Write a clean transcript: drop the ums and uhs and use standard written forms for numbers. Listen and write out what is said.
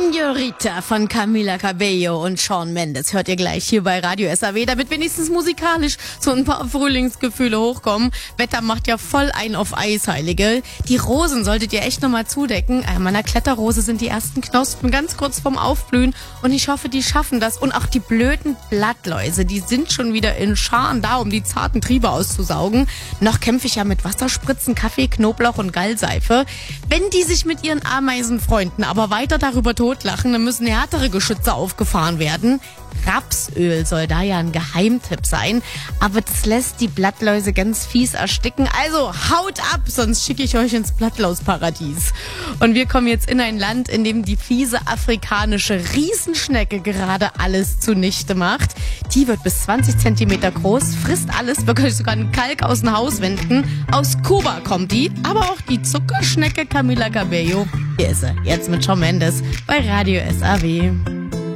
Señorita von Camila Cabello und Shawn Mendes hört ihr gleich hier bei Radio SAW, damit wenigstens musikalisch so ein paar Frühlingsgefühle hochkommen. Wetter macht ja voll ein auf Eisheilige. Die Rosen solltet ihr echt nochmal zudecken. An meiner Kletterrose sind die ersten Knospen ganz kurz vorm Aufblühen und ich hoffe, die schaffen das. Und auch die blöden Blattläuse, die sind schon wieder in Scharen da, um die zarten Triebe auszusaugen. Noch kämpfe ich ja mit Wasserspritzen, Kaffee, Knoblauch und Gallseife. Wenn die sich mit ihren Ameisen freunden, aber weiter darüber totlachen, dann müssen härtere Geschütze aufgefahren werden. Rapsöl soll da ja ein Geheimtipp sein, aber das lässt die Blattläuse ganz fies ersticken. Also haut ab, sonst schicke ich euch ins Blattlausparadies. Und wir kommen jetzt in ein Land, in dem die fiese afrikanische Riesenschnecke gerade alles zunichte macht. Die wird bis 20 Zentimeter groß, frisst alles, wirklich sogar einen Kalk aus den Hauswänden. Aus Kuba kommt die, aber auch die Zuckerschnecke Camila Cabello. Hier ist sie, jetzt mit Shawn Mendes bei Radio SAW.